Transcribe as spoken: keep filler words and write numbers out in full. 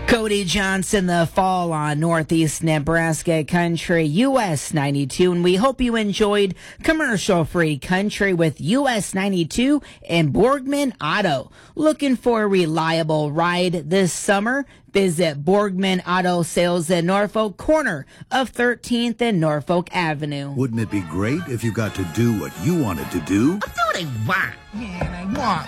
Cody Johnson, The Fall on Northeast Nebraska Country, U S ninety-two, and we hope you enjoyed commercial-free country with U S ninety-two and Borgman Auto. Looking for a reliable ride this summer? Visit Borgman Auto Sales in Norfolk, corner of thirteenth and Norfolk Avenue. Wouldn't it be great if you got to do what you wanted to do? I do what I want. Yeah, and I want